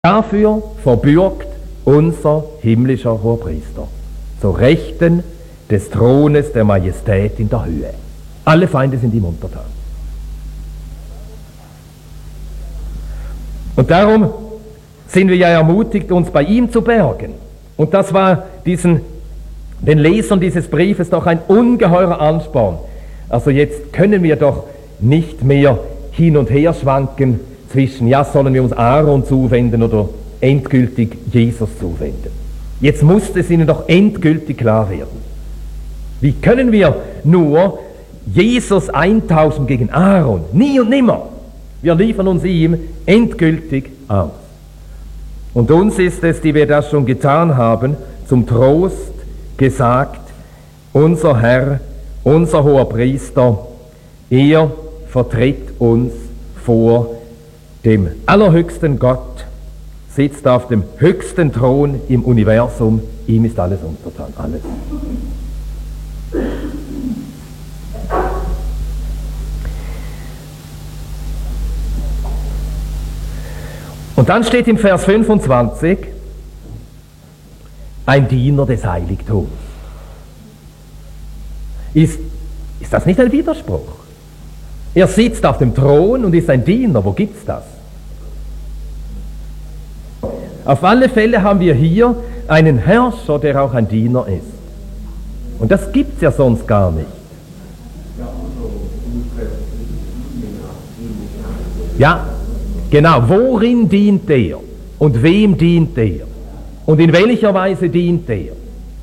Dafür verbürgt unser himmlischer Hohepriester zur Rechten des Thrones der Majestät in der Höhe. Alle Feinde sind ihm untertan. Und darum sind wir ja ermutigt, uns bei ihm zu bergen. Und das war den Lesern dieses Briefes doch ein ungeheurer Ansporn. Also jetzt können wir doch nicht mehr hin und her schwanken zwischen, ja, sollen wir uns Aaron zuwenden oder endgültig Jesus zuwenden. Jetzt muss es ihnen doch endgültig klar werden. Wie können wir nur Jesus eintauschen gegen Aaron? Nie und nimmer. Wir liefern uns ihm endgültig aus. Und uns ist es, die wir das schon getan haben, zum Trost gesagt, unser Herr, unser Hoherpriester, er vertritt uns vor dem allerhöchsten Gott, sitzt auf dem höchsten Thron im Universum, ihm ist alles untertan, alles. Und dann steht im Vers 25, ein Diener des Heiligtums. Ist das nicht ein Widerspruch? Er sitzt auf dem Thron und ist ein Diener. Wo gibt's das? Auf alle Fälle haben wir hier einen Herrscher, der auch ein Diener ist. Und das gibt's ja sonst gar nicht. Ja, genau. Worin dient er? Und wem dient er? Und in welcher Weise dient er?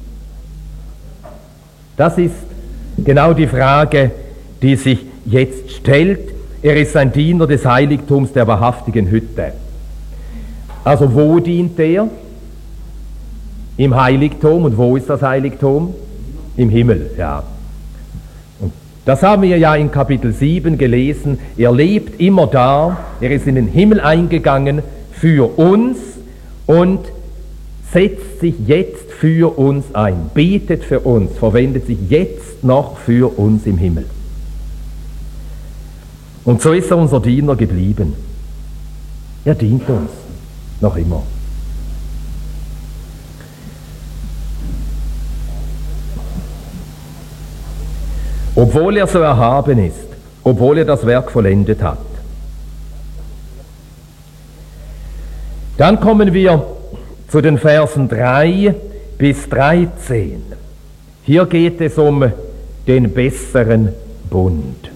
Das ist genau die Frage, die sich jetzt stellt. Er ist ein Diener des Heiligtums der wahrhaftigen Hütte. Also wo dient er? Im Heiligtum. Und wo ist das Heiligtum? Im Himmel, ja. Und das haben wir ja in Kapitel 7 gelesen. Er lebt immer da, er ist in den Himmel eingegangen für uns und setzt sich jetzt für uns ein, betet für uns, verwendet sich jetzt noch für uns im Himmel. Und so ist er unser Diener geblieben. Er dient uns noch immer. Obwohl er so erhaben ist, obwohl er das Werk vollendet hat. Dann kommen wir zu den Versen 3 bis 13. Hier geht es um den besseren Bund.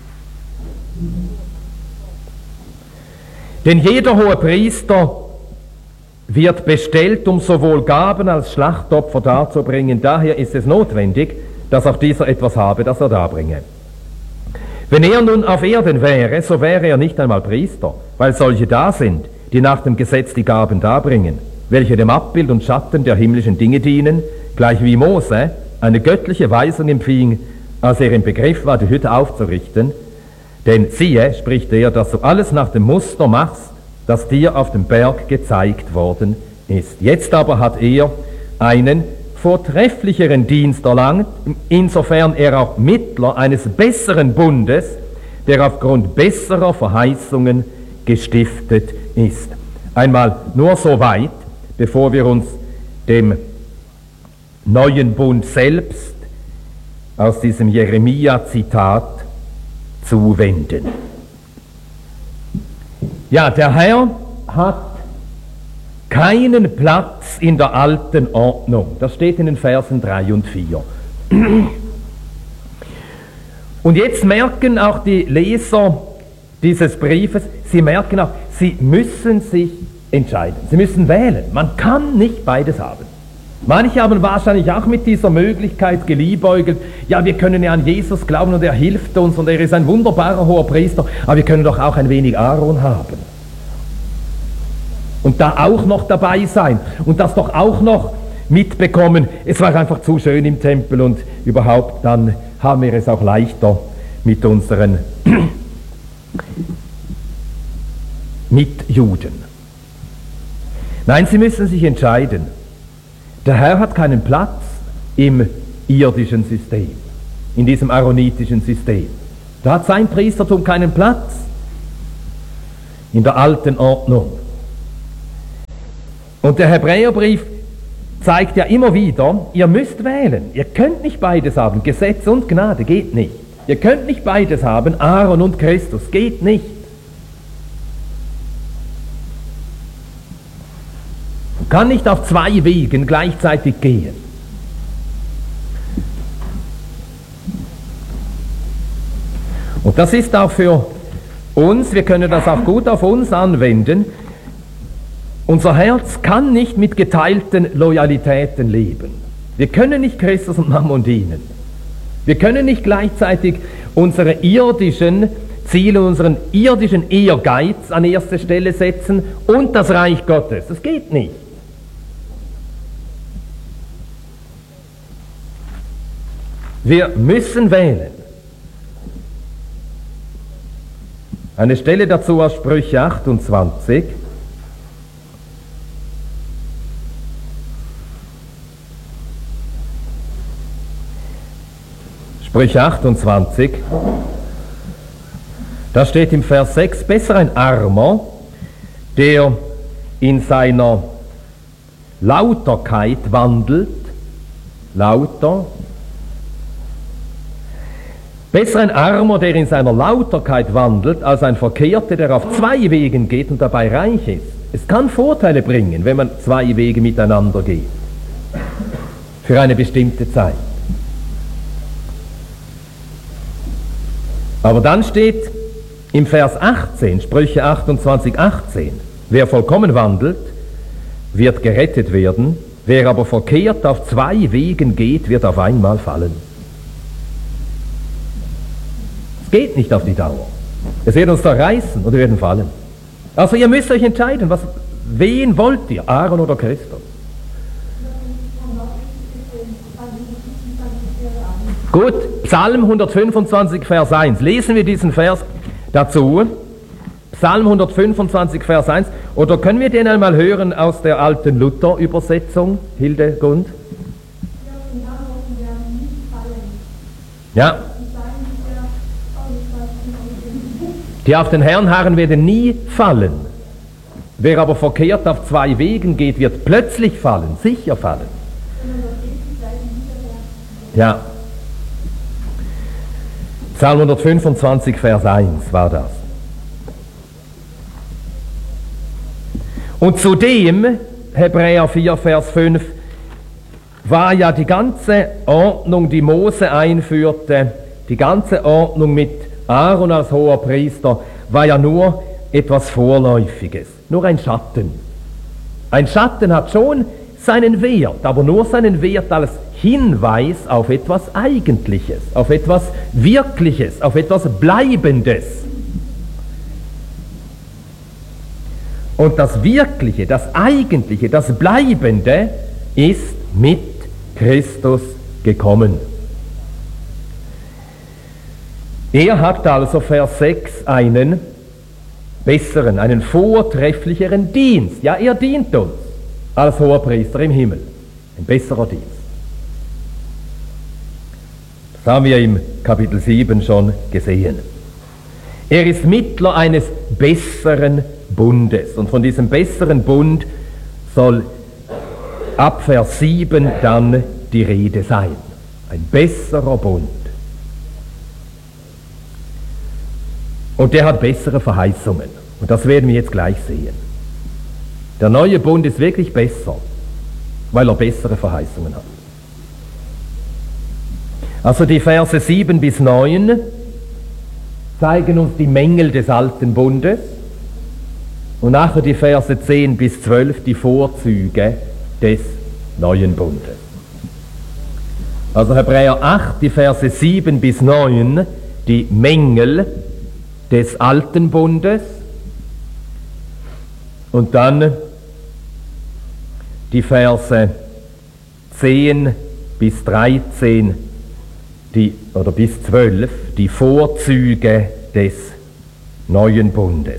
Denn jeder Hohepriester wird bestellt, um sowohl Gaben als Schlachtopfer darzubringen. Daher ist es notwendig, dass auch dieser etwas habe, das er darbringe. Wenn er nun auf Erden wäre, so wäre er nicht einmal Priester, weil solche da sind, die nach dem Gesetz die Gaben darbringen, welche dem Abbild und Schatten der himmlischen Dinge dienen, gleich wie Mose eine göttliche Weisung empfing, als er im Begriff war, die Hütte aufzurichten. Denn siehe, spricht er, dass du alles nach dem Muster machst, das dir auf dem Berg gezeigt worden ist. Jetzt aber hat er einen vortrefflicheren Dienst erlangt, insofern er auch Mittler eines besseren Bundes, der aufgrund besserer Verheißungen gestiftet ist. Einmal nur so weit, bevor wir uns dem neuen Bund selbst aus diesem Jeremia-Zitat zuwenden. Ja, der Herr hat keinen Platz in der alten Ordnung. Das steht in den Versen 3 und 4. Und jetzt merken auch die Leser dieses Briefes, sie merken auch, sie müssen sich entscheiden. Sie müssen wählen. Man kann nicht beides haben. Manche haben wahrscheinlich auch mit dieser Möglichkeit geliebäugelt, ja, wir können ja an Jesus glauben und er hilft uns und er ist ein wunderbarer Hoherpriester, aber wir können doch auch ein wenig Aaron haben. Und da auch noch dabei sein und das doch auch noch mitbekommen. Es war einfach zu schön im Tempel und überhaupt dann haben wir es auch leichter mit unseren Mitjuden. Nein, sie müssen sich entscheiden. Der Herr hat keinen Platz im irdischen System, in diesem aaronitischen System. Da hat sein Priestertum keinen Platz in der alten Ordnung. Und der Hebräerbrief zeigt ja immer wieder, ihr müsst wählen. Ihr könnt nicht beides haben. Gesetz und Gnade geht nicht. Ihr könnt nicht beides haben. Aaron und Christus geht nicht. Man kann nicht auf zwei Wegen gleichzeitig gehen. Und das ist auch für uns, wir können das auch gut auf uns anwenden. Unser Herz kann nicht mit geteilten Loyalitäten leben. Wir können nicht Christus und Mammon dienen. Wir können nicht gleichzeitig unsere irdischen Ziele, unseren irdischen Ehrgeiz an erste Stelle setzen und das Reich Gottes. Das geht nicht. Wir müssen wählen. Eine Stelle dazu aus Sprüche 28. Sprüche 28. Da steht im Vers 6, besser ein Armer, der in seiner Lauterkeit wandelt, lauter. Besser ein Armer, der in seiner Lauterkeit wandelt, als ein Verkehrter, der auf zwei Wegen geht und dabei reich ist. Es kann Vorteile bringen, wenn man zwei Wege miteinander geht. Für eine bestimmte Zeit. Aber dann steht im Vers 18, Sprüche 28, 18, wer vollkommen wandelt, wird gerettet werden, wer aber verkehrt auf zwei Wegen geht, wird auf einmal fallen. Es geht nicht auf die Dauer. Es wird uns zerreißen oder wir werden fallen. Also ihr müsst euch entscheiden, wen wollt ihr, Aaron oder Christus? Gut, Psalm 125, Vers 1. Lesen wir diesen Vers dazu. Psalm 125, Vers 1. Oder können wir den einmal hören aus der alten Luther-Übersetzung, Hildegund? Ja. Die auf den Herrn harren werden nie fallen. Wer aber verkehrt auf zwei Wegen geht, wird plötzlich fallen, sicher fallen. Ja. Psalm 125, Vers 1 war das. Und zudem, Hebräer 4, Vers 5, war ja die ganze Ordnung, die Mose einführte, die ganze Ordnung mit Aaron als hoher Priester, war ja nur etwas Vorläufiges, nur ein Schatten. Ein Schatten hat schon seinen Wert, aber nur seinen Wert als Hinweis auf etwas Eigentliches, auf etwas Wirkliches, auf etwas Bleibendes. Und das Wirkliche, das Eigentliche, das Bleibende ist mit Christus gekommen. Er hat also, Vers 6, einen besseren, einen vortrefflicheren Dienst. Ja, er dient uns als Hoherpriester im Himmel. Ein besserer Dienst. Das haben wir im Kapitel 7 schon gesehen. Er ist Mittler eines besseren Bundes. Und von diesem besseren Bund soll ab Vers 7 dann die Rede sein. Ein besserer Bund. Und der hat bessere Verheißungen. Und das werden wir jetzt gleich sehen. Der neue Bund ist wirklich besser, weil er bessere Verheißungen hat. Also die Verse 7 bis 9 zeigen uns die Mängel des alten Bundes und nachher die Verse 10 bis 12 die Vorzüge des neuen Bundes. Also Hebräer 8, die Verse 7 bis 9, die Mängel des alten Bundes und dann die Verse 10 bis 13 oder bis 12 die Vorzüge des neuen Bundes.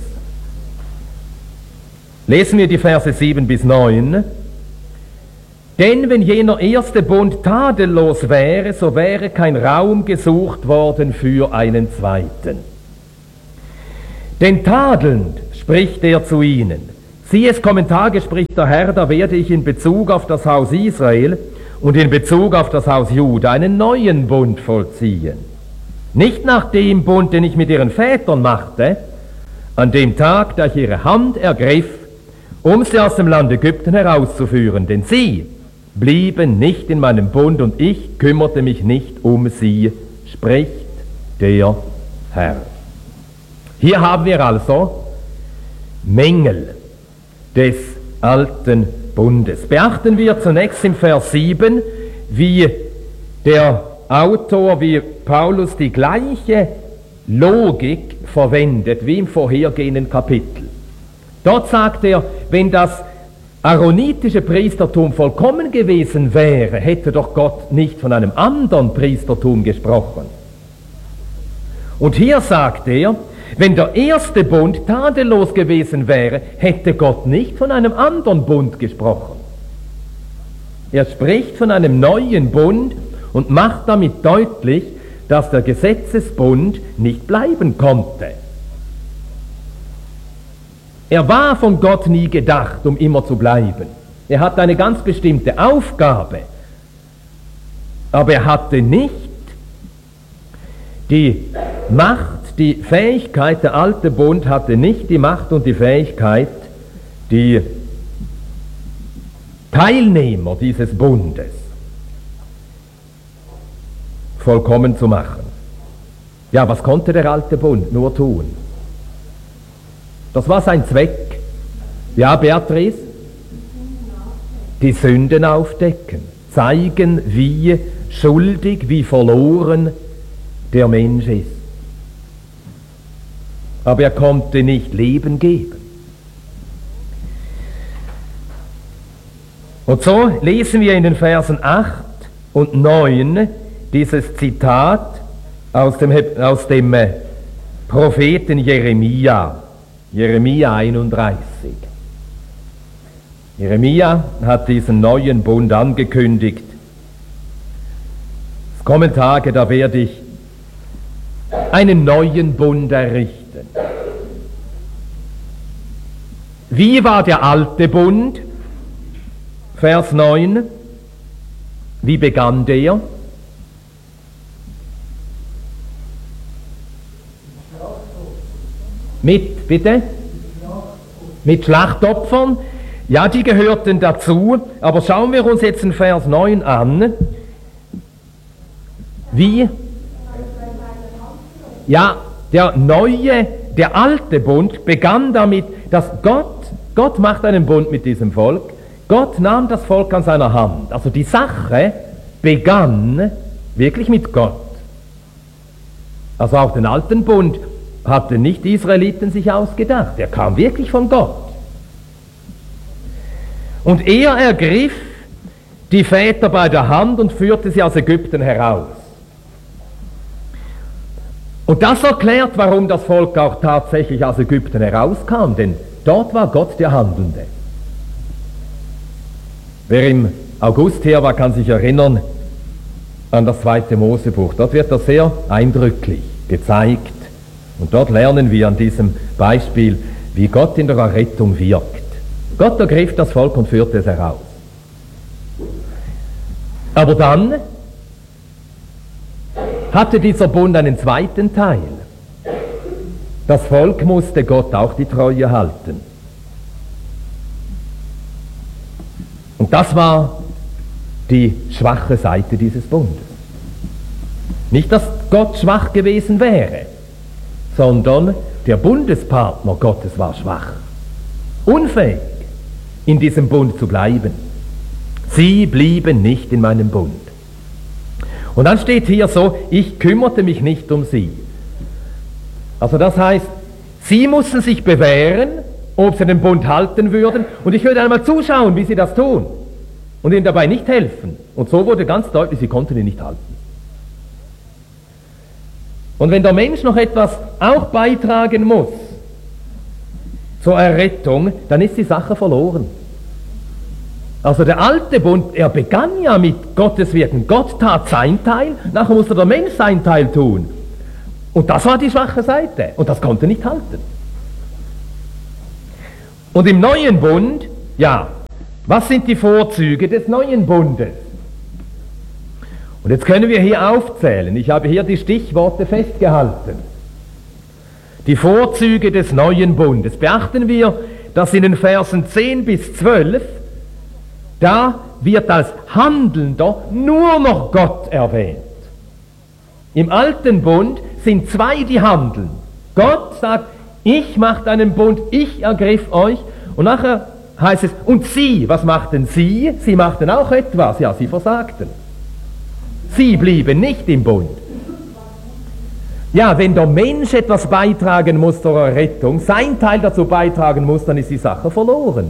Lesen wir die Verse 7 bis 9. Denn wenn jener erste Bund tadellos wäre, so wäre kein Raum gesucht worden für einen zweiten. Denn tadelnd spricht er zu ihnen, Siehe, es kommen Tage, spricht der Herr, da werde ich in Bezug auf das Haus Israel und in Bezug auf das Haus Juda einen neuen Bund vollziehen. Nicht nach dem Bund, den ich mit ihren Vätern machte, an dem Tag, da ich ihre Hand ergriff, um sie aus dem Land Ägypten herauszuführen. Denn sie blieben nicht in meinem Bund und ich kümmerte mich nicht um sie, spricht der Herr. Hier haben wir also Mängel des alten Bundes. Beachten wir zunächst im Vers 7, wie der Autor, wie Paulus die gleiche Logik verwendet wie im vorhergehenden Kapitel. Dort sagt er, wenn das aaronitische Priestertum vollkommen gewesen wäre, hätte doch Gott nicht von einem anderen Priestertum gesprochen. Und hier sagt er, wenn der erste Bund tadellos gewesen wäre, hätte Gott nicht von einem anderen Bund gesprochen. Er spricht von einem neuen Bund und macht damit deutlich, dass der Gesetzesbund nicht bleiben konnte. Er war von Gott nie gedacht, um immer zu bleiben. Er hatte eine ganz bestimmte Aufgabe, aber er hatte nicht die Macht, die Fähigkeit, der alte Bund hatte nicht die Macht und die Fähigkeit, die Teilnehmer dieses Bundes vollkommen zu machen. Ja, was konnte der alte Bund nur tun? Das war sein Zweck. Ja, Beatrice? Die Sünden aufdecken, zeigen, wie schuldig, wie verloren der Mensch ist. Aber er konnte nicht Leben geben. Und so lesen wir in den Versen 8 und 9 dieses Zitat aus dem Propheten Jeremia, Jeremia 31. Jeremia hat diesen neuen Bund angekündigt. Es kommen Tage, da werde ich einen neuen Bund errichten. Wie war der alte Bund? Vers 9. Wie begann der? Bitte? Mit Schlachtopfern. Ja, die gehörten dazu. Aber schauen wir uns jetzt den Vers 9 an. Wie? Ja, der alte Bund begann damit, dass Gott macht einen Bund mit diesem Volk. Gott nahm das Volk an seiner Hand. Also die Sache begann wirklich mit Gott. Also auch den alten Bund hatten nicht die Israeliten sich ausgedacht. Er kam wirklich von Gott. Und er ergriff die Väter bei der Hand und führte sie aus Ägypten heraus. Und das erklärt, warum das Volk auch tatsächlich aus Ägypten herauskam, denn dort war Gott der Handelnde. Wer im August her war, kann sich erinnern an das 2. Mosebuch. Dort wird das sehr eindrücklich gezeigt. Und dort lernen wir an diesem Beispiel, wie Gott in der Errettung wirkt. Gott ergriff das Volk und führte es heraus. Aber dann hatte dieser Bund einen zweiten Teil. Das Volk musste Gott auch die Treue halten. Und das war die schwache Seite dieses Bundes. Nicht, dass Gott schwach gewesen wäre, sondern der Bundespartner Gottes war schwach, unfähig, in diesem Bund zu bleiben. Sie blieben nicht in meinem Bund. Und dann steht hier so, ich kümmerte mich nicht um sie. Also das heißt, sie mussten sich bewähren, ob sie den Bund halten würden, und ich würde einmal zuschauen, wie sie das tun und ihnen dabei nicht helfen. Und so wurde ganz deutlich, sie konnten ihn nicht halten. Und wenn der Mensch noch etwas auch beitragen muss zur Errettung, dann ist die Sache verloren. Also der alte Bund, er begann ja mit Gottes Wirken. Gott tat sein Teil, nachher musste der Mensch sein Teil tun. Und das war die schwache Seite und das konnte nicht halten. Und im neuen Bund, ja, was sind die Vorzüge des neuen Bundes? Und jetzt können wir hier aufzählen. Ich habe hier die Stichworte festgehalten. Die Vorzüge des neuen Bundes. Beachten wir, dass in den Versen 10 bis 12, da wird als Handelnder nur noch Gott erwähnt. Im alten Bund sind zwei, die handeln. Gott sagt, ich mache einen Bund, ich ergriff euch. Und nachher heißt es, und sie, was machten sie? Sie machten auch etwas, ja, sie versagten. Sie blieben nicht im Bund. Ja, wenn der Mensch etwas beitragen muss zur Errettung, sein Teil dazu beitragen muss, dann ist die Sache verloren.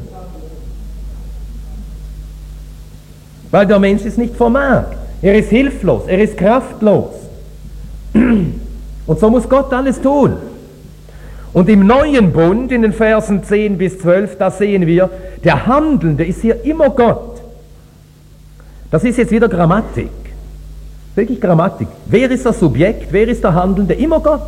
Weil der Mensch es nicht vermag. Er ist hilflos, er ist kraftlos. Und so muss Gott alles tun. Und im neuen Bund, in den Versen 10 bis 12, da sehen wir, der Handelnde ist hier immer Gott. Das ist jetzt wieder Grammatik. Wirklich Grammatik. Wer ist das Subjekt? Wer ist der Handelnde? Immer Gott.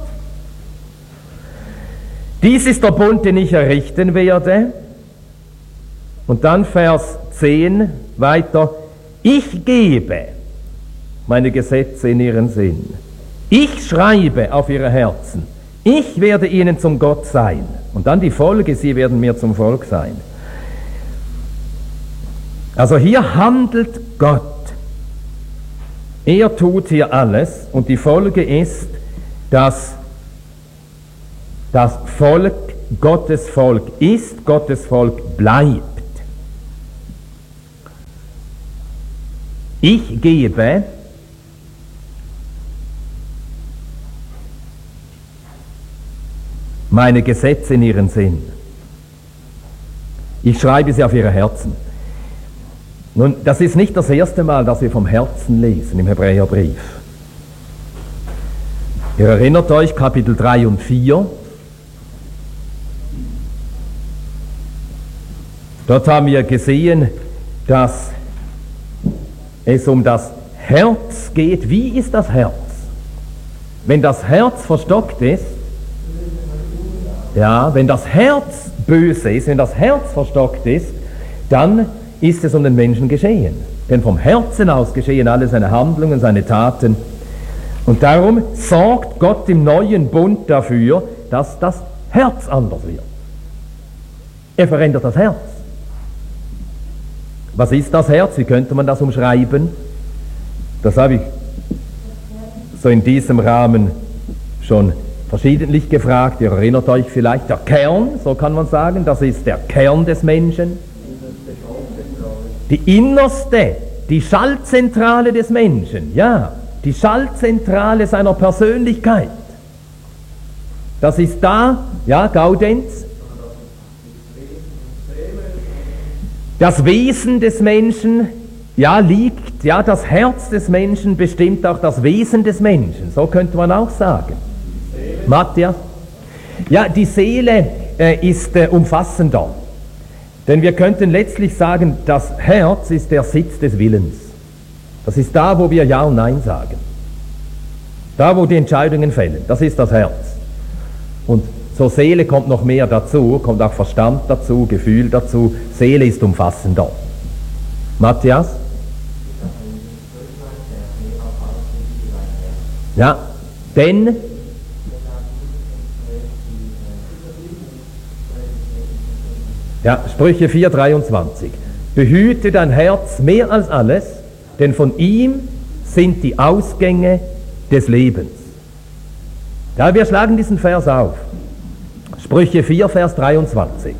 Dies ist der Bund, den ich errichten werde. Und dann Vers 10 weiter. Ich gebe meine Gesetze in ihren Sinn. Ich schreibe auf ihre Herzen. Ich werde ihnen zum Gott sein. Und dann die Folge, sie werden mir zum Volk sein. Also hier handelt Gott. Er tut hier alles und die Folge ist, dass das Volk Gottes Volk ist, Gottes Volk bleibt. Ich gebe meine Gesetze in ihren Sinn. Ich schreibe sie auf ihre Herzen. Nun, das ist nicht das erste Mal, dass wir vom Herzen lesen im Hebräerbrief. Ihr erinnert euch, Kapitel 3 und 4. Dort haben wir gesehen, dass es um das Herz geht. Wie ist das Herz? Wenn das Herz verstockt ist, ja, wenn das Herz böse ist, wenn das Herz verstockt ist, dann ist es um den Menschen geschehen. Denn vom Herzen aus geschehen alle seine Handlungen, seine Taten. Und darum sorgt Gott im neuen Bund dafür, dass das Herz anders wird. Er verändert das Herz. Was ist das Herz? Wie könnte man das umschreiben? Das habe ich so in diesem Rahmen schon verschiedentlich gefragt. Ihr erinnert euch vielleicht, der Kern, so kann man sagen, das ist der Kern des Menschen. Die innerste, die Schaltzentrale des Menschen, ja, die Schaltzentrale seiner Persönlichkeit. Das ist da, ja, Gaudenz. Das Wesen des Menschen, ja, liegt, ja, das Herz des Menschen bestimmt auch das Wesen des Menschen. So könnte man auch sagen. Matthias? Ja, die Seele ist umfassender. Denn wir könnten letztlich sagen, das Herz ist der Sitz des Willens. Das ist da, wo wir Ja und Nein sagen. Da, wo die Entscheidungen fällen. Das ist das Herz. Und zur Seele kommt noch mehr dazu, kommt auch Verstand dazu, Gefühl dazu. Seele ist umfassender. Matthias? Ja, denn ja, Sprüche 4,23. Behüte dein Herz mehr als alles, denn von ihm sind die Ausgänge des Lebens. Ja, wir schlagen diesen Vers auf. Sprüche 4, Vers 23.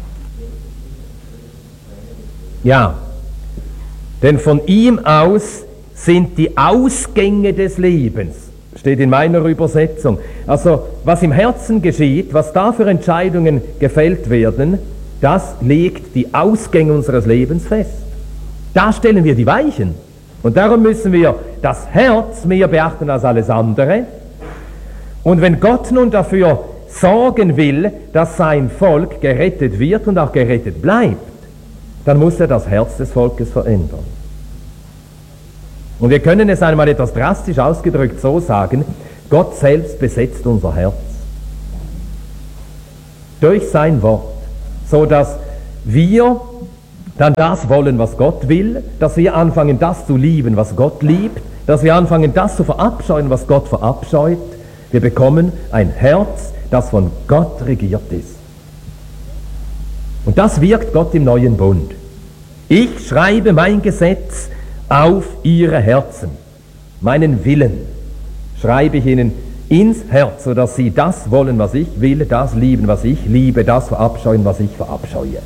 Ja, denn von ihm aus sind die Ausgänge des Lebens. Steht in meiner Übersetzung. Also, was im Herzen geschieht, was da für Entscheidungen gefällt werden, das legt die Ausgänge unseres Lebens fest. Da stellen wir die Weichen. Und darum müssen wir das Herz mehr beachten als alles andere. Und wenn Gott nun dafür sorgen will, dass sein Volk gerettet wird und auch gerettet bleibt, dann muss er das Herz des Volkes verändern. Und wir können es einmal etwas drastisch ausgedrückt so sagen, Gott selbst besetzt unser Herz. Durch sein Wort. so dass wir dann das wollen, was Gott will, dass wir anfangen, das zu lieben, was Gott liebt, dass wir anfangen, das zu verabscheuen, was Gott verabscheut. Wir bekommen ein Herz, das von Gott regiert ist. Und das wirkt Gott im neuen Bund. Ich schreibe mein Gesetz auf ihre Herzen. Meinen Willen schreibe ich ihnen ins Herz, sodass sie das wollen, was ich will, das lieben, was ich liebe, das verabscheuen, was ich verabscheue.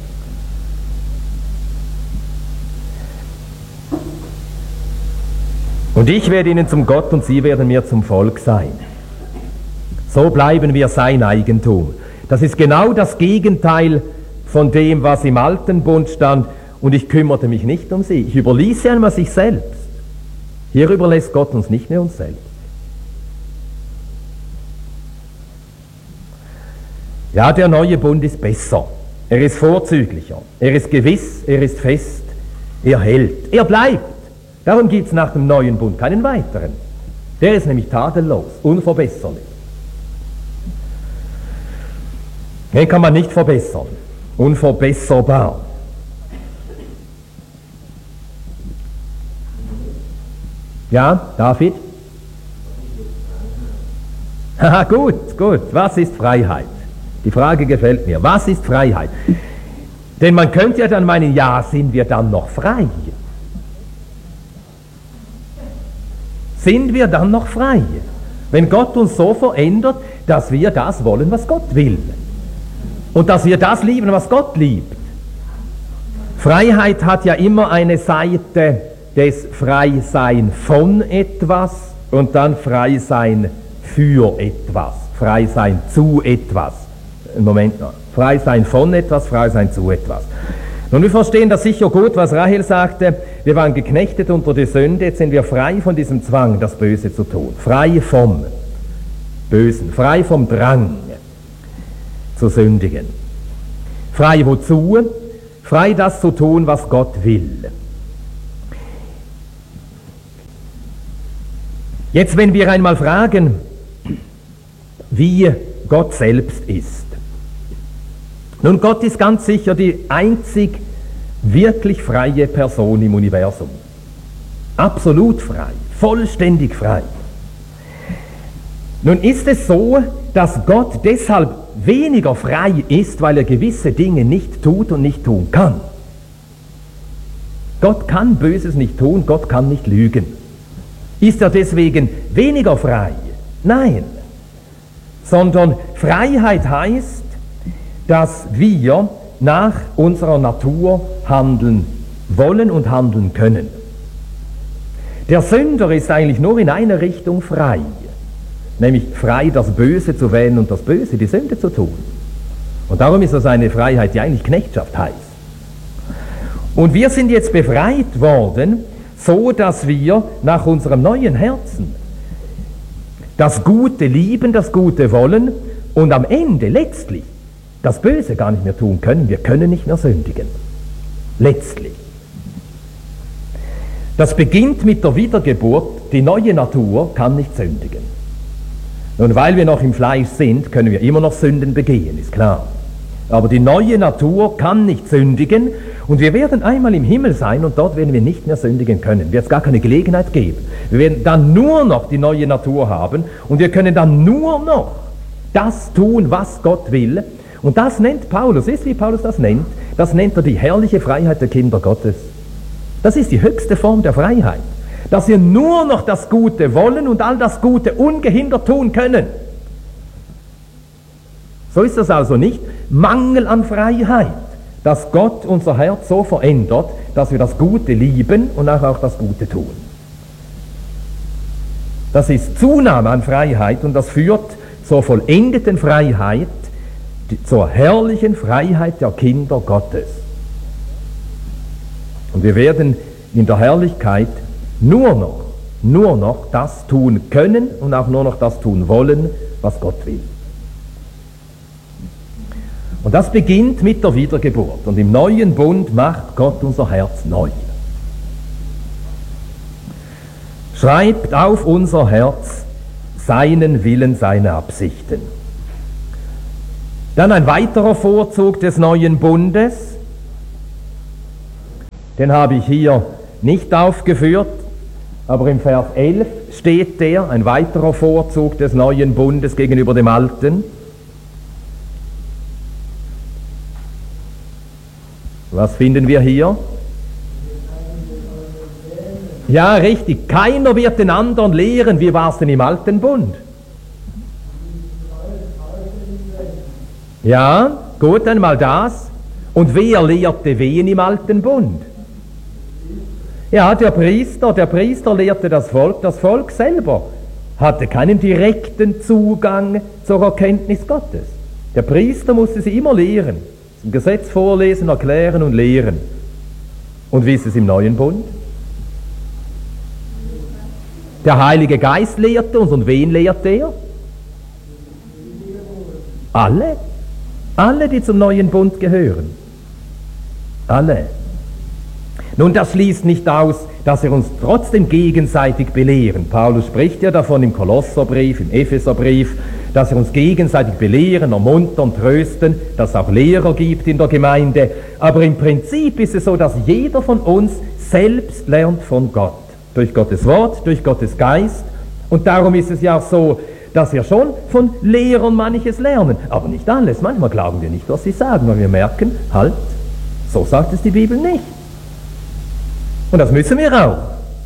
Und ich werde ihnen zum Gott und sie werden mir zum Volk sein. So bleiben wir sein Eigentum. Das ist genau das Gegenteil von dem, was im alten Bund stand. Und ich kümmerte mich nicht um sie. Ich überließ sie einmal sich selbst. Hier überlässt Gott uns nicht mehr uns selbst. Ja, der neue Bund ist besser. Er ist vorzüglicher. Er ist gewiss, er ist fest. Er hält. Er bleibt. Darum gibt es nach dem neuen Bund keinen weiteren. Der ist nämlich tadellos, unverbesserlich. Den kann man nicht verbessern. Unverbesserbar. Ja, David? Haha, gut. Was ist Freiheit? Die Frage gefällt mir. Was ist Freiheit? Denn man könnte ja dann meinen, ja, sind wir dann noch frei? Sind wir dann noch frei? Wenn Gott uns so verändert, dass wir das wollen, was Gott will. Und dass wir das lieben, was Gott liebt. Freiheit hat ja immer eine Seite des Freisein von etwas und dann Freisein für etwas. Freisein zu etwas. Moment noch. Freisein von etwas, Freisein zu etwas. Nun, wir verstehen das sicher gut, was Rahel sagte. Wir waren geknechtet unter die Sünde, jetzt sind wir frei von diesem Zwang, das Böse zu tun. Frei vom Bösen, frei vom Drang zu sündigen. Frei wozu? Frei das zu tun, was Gott will. Jetzt, wenn wir einmal fragen, wie Gott selbst ist. Nun, Gott ist ganz sicher die einzig wirklich freie Person im Universum. Absolut frei, vollständig frei. Nun ist es so, dass Gott deshalb weniger frei ist, weil er gewisse Dinge nicht tut und nicht tun kann. Gott kann Böses nicht tun, Gott kann nicht lügen. Ist er deswegen weniger frei? Nein. Sondern Freiheit heißt, dass wir nach unserer Natur handeln wollen und handeln können. Der Sünder ist eigentlich nur in einer Richtung frei, nämlich frei, das Böse zu wählen und das Böse, die Sünde zu tun. Und darum ist das eine Freiheit, die eigentlich Knechtschaft heißt. Und wir sind jetzt befreit worden, so dass wir nach unserem neuen Herzen das Gute lieben, das Gute wollen und am Ende letztlich das Böse gar nicht mehr tun können. Wir können nicht mehr sündigen. Letztlich. Das beginnt mit der Wiedergeburt. Die neue Natur kann nicht sündigen. Nun, weil wir noch im Fleisch sind, können wir immer noch Sünden begehen, ist klar. Aber die neue Natur kann nicht sündigen und wir werden einmal im Himmel sein und dort werden wir nicht mehr sündigen können. Wird es gar keine Gelegenheit geben. Wir werden dann nur noch die neue Natur haben und wir können dann nur noch das tun, was Gott will. Und das nennt Paulus, ist wie Paulus das nennt er die herrliche Freiheit der Kinder Gottes. Das ist die höchste Form der Freiheit. Dass wir nur noch das Gute wollen und all das Gute ungehindert tun können. So ist das also nicht Mangel an Freiheit, dass Gott unser Herz so verändert, dass wir das Gute lieben und auch das Gute tun. Das ist Zunahme an Freiheit und das führt zur vollendeten Freiheit, zur herrlichen Freiheit der Kinder Gottes. Und wir werden in der Herrlichkeit nur noch das tun können und auch nur noch das tun wollen, was Gott will. Und das beginnt mit der Wiedergeburt. Und im neuen Bund macht Gott unser Herz neu. Schreibt auf unser Herz seinen Willen, seine Absichten. Dann ein weiterer Vorzug des neuen Bundes, den habe ich hier nicht aufgeführt, aber im Vers 11 steht der, ein weiterer Vorzug des neuen Bundes gegenüber dem alten. Was finden wir hier? Ja, richtig, keiner wird den anderen lehren. Wie war es denn im alten Bund? Ja, gut, einmal das. Und wer lehrte wen im alten Bund? Ja, der Priester lehrte das Volk selber hatte keinen direkten Zugang zur Erkenntnis Gottes. Der Priester musste sie immer lehren, im Gesetz vorlesen, erklären und lehren. Und wie ist es im neuen Bund? Der Heilige Geist lehrte uns, und wen lehrt er? Alle, die zum neuen Bund gehören. Alle. Nun, das schließt nicht aus, dass wir uns trotzdem gegenseitig belehren. Paulus spricht ja davon im Kolosserbrief, im Epheserbrief, dass wir uns gegenseitig belehren, ermuntern, trösten, dass es auch Lehrer gibt in der Gemeinde. Aber im Prinzip ist es so, dass jeder von uns selbst lernt von Gott. Durch Gottes Wort, durch Gottes Geist. Und darum ist es ja auch so, dass wir schon von Lehrern manches lernen, aber nicht alles. Manchmal glauben wir nicht, was sie sagen, weil wir merken, halt, so sagt es die Bibel nicht. Und das müssen wir auch.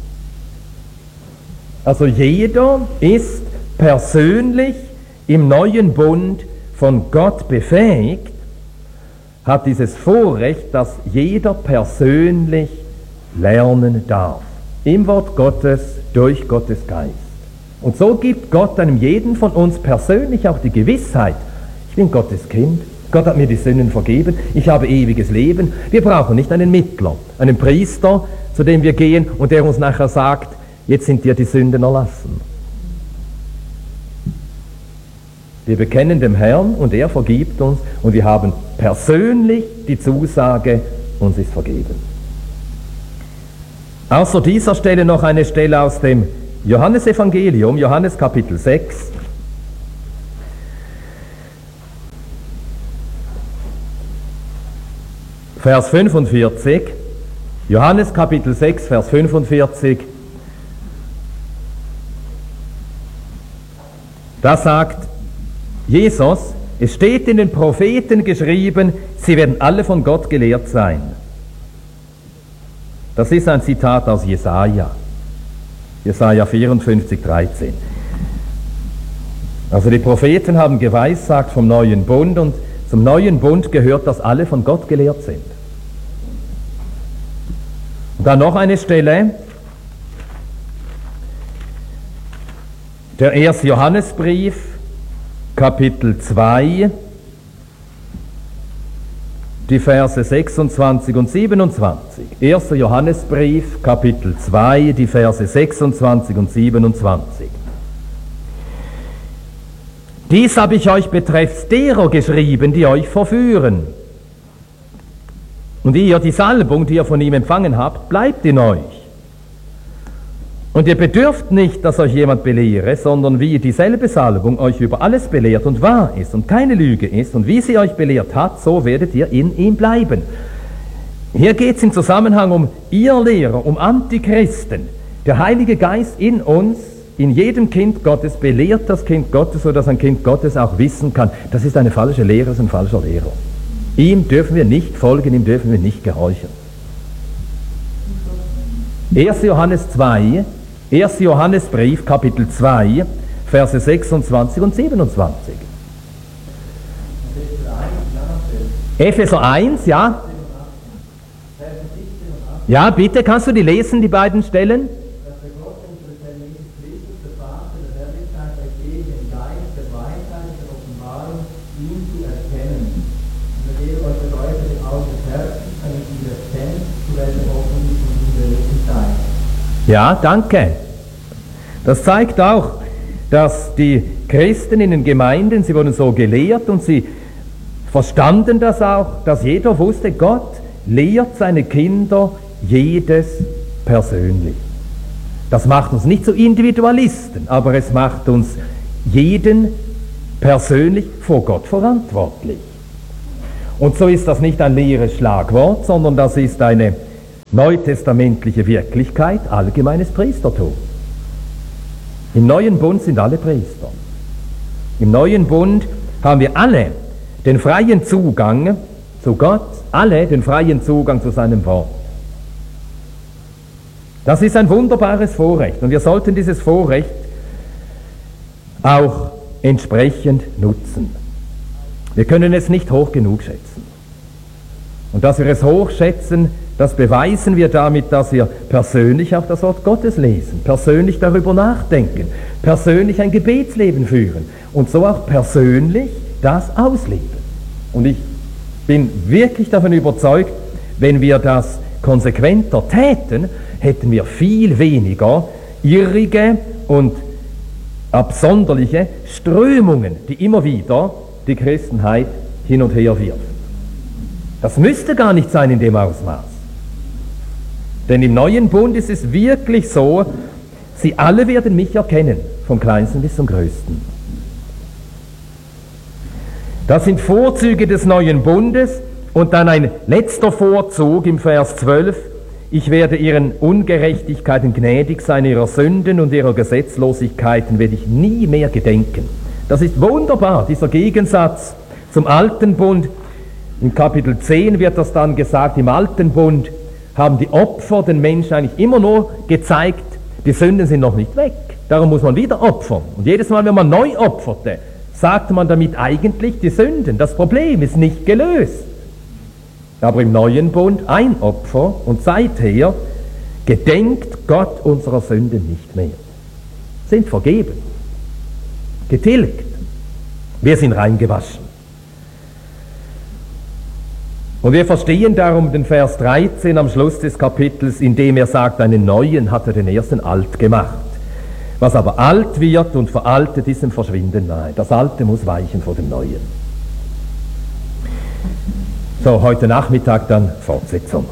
Also jeder ist persönlich im neuen Bund von Gott befähigt, hat dieses Vorrecht, dass jeder persönlich lernen darf. Im Wort Gottes, durch Gottes Geist. Und so gibt Gott einem jeden von uns persönlich auch die Gewissheit, ich bin Gottes Kind, Gott hat mir die Sünden vergeben, ich habe ewiges Leben. Wir brauchen nicht einen Mittler, einen Priester, zu dem wir gehen und der uns nachher sagt, jetzt sind dir die Sünden erlassen. Wir bekennen dem Herrn und er vergibt uns und wir haben persönlich die Zusage, uns ist vergeben. Außer dieser Stelle noch eine Stelle aus dem Johannesevangelium, Johannes Kapitel 6. Vers 45. Johannes Kapitel 6, Vers 45. Da sagt Jesus, es steht in den Propheten geschrieben, sie werden alle von Gott gelehrt sein. Das ist ein Zitat aus Jesaja. Jesaja 54, 13. Also die Propheten haben geweissagt vom neuen Bund und zum neuen Bund gehört, dass alle von Gott gelehrt sind. Und dann noch eine Stelle, der 1. Johannesbrief, Kapitel 2, die Verse 26 und 27. 1. Johannesbrief, Kapitel 2, die Verse 26 und 27. Dies habe ich euch betreffs derer geschrieben, die euch verführen. Und ihr, die Salbung, die ihr von ihm empfangen habt, bleibt in euch. Und ihr bedürft nicht, dass euch jemand belehre, sondern wie dieselbe Salbung euch über alles belehrt und wahr ist und keine Lüge ist, und wie sie euch belehrt hat, so werdet ihr in ihm bleiben. Hier geht es im Zusammenhang um Irrlehrer, um Antichristen. Der Heilige Geist in uns, in jedem Kind Gottes, belehrt das Kind Gottes, sodass ein Kind Gottes auch wissen kann, das ist eine falsche Lehre, das ist ein falscher Lehrer. Ihm dürfen wir nicht folgen, ihm dürfen wir nicht gehorchen. 1. Johannes 2, 1. Johannesbrief, Kapitel 2, Verse 26 und 27. Epheser 1, ja? Ja, bitte, kannst du die lesen, die beiden Stellen? Ja, danke. Das zeigt auch, dass die Christen in den Gemeinden, sie wurden so gelehrt und sie verstanden das auch, dass jeder wusste, Gott lehrt seine Kinder jedes persönlich. Das macht uns nicht zu Individualisten, aber es macht uns jeden persönlich vor Gott verantwortlich. Und so ist das nicht ein leeres Schlagwort, sondern das ist eine neutestamentliche Wirklichkeit, allgemeines Priestertum. Im neuen Bund sind alle Priester. Im neuen Bund haben wir alle den freien Zugang zu Gott, alle den freien Zugang zu seinem Wort. Das ist ein wunderbares Vorrecht und wir sollten dieses Vorrecht auch entsprechend nutzen. Wir können es nicht hoch genug schätzen. Und dass wir es hoch schätzen, das beweisen wir damit, dass wir persönlich auch das Wort Gottes lesen, persönlich darüber nachdenken, persönlich ein Gebetsleben führen und so auch persönlich das ausleben. Und ich bin wirklich davon überzeugt, wenn wir das konsequenter täten, hätten wir viel weniger irrige und absonderliche Strömungen, die immer wieder die Christenheit hin und her wirft. Das müsste gar nicht sein in dem Ausmaß. Denn im neuen Bund ist es wirklich so, sie alle werden mich erkennen, vom Kleinsten bis zum Größten. Das sind Vorzüge des neuen Bundes und dann ein letzter Vorzug im Vers 12. Ich werde ihren Ungerechtigkeiten gnädig sein, ihrer Sünden und ihrer Gesetzlosigkeiten werde ich nie mehr gedenken. Das ist wunderbar, dieser Gegensatz zum alten Bund. In Kapitel 10 wird das dann gesagt, im alten Bund haben die Opfer den Menschen eigentlich immer nur gezeigt, die Sünden sind noch nicht weg. Darum muss man wieder opfern. Und jedes Mal, wenn man neu opferte, sagte man damit eigentlich die Sünden. Das Problem ist nicht gelöst. Aber im neuen Bund ein Opfer und seither gedenkt Gott unserer Sünden nicht mehr. Sind vergeben, getilgt. Wir sind reingewaschen. Und wir verstehen darum den Vers 13 am Schluss des Kapitels, indem er sagt, einen neuen hat er den ersten alt gemacht. Was aber alt wird und veraltet ist, dem Verschwinden nahe. Das Alte muss weichen vor dem Neuen. So, heute Nachmittag dann Fortsetzung.